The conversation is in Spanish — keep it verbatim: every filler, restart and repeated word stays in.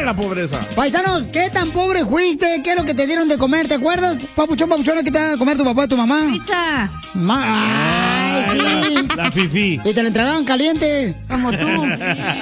la pobreza. Paisanos, ¿qué tan pobre fuiste? ¿Qué es lo que te dieron de comer? ¿Te acuerdas? Papuchón, papuchona, ¿qué te da de comer tu papá y tu mamá? Pizza. Ma- ¡Ay, sí! La fifí. Y te la entregaban caliente. Como tú.